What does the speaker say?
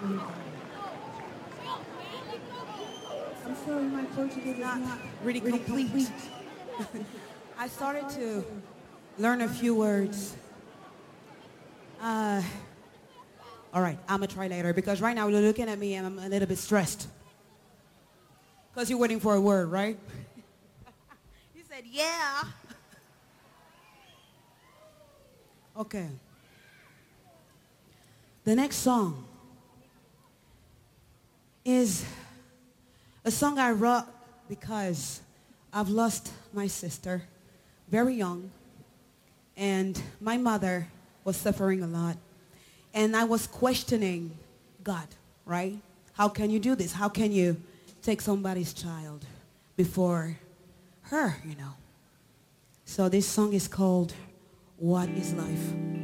I'm sorry, my Portuguese is not really complete. I started to learn a few words. All right, I'm gonna try later because right now you're looking at me and I'm a little bit stressed. Because you're waiting for a word, right? You said, yeah. Okay. The next song is a song I wrote because I've lost my sister very young, and my mother was suffering a lot. And I was questioning God, right? How can you do this? How can you take somebody's child before her, you know? So this song is called What is Life?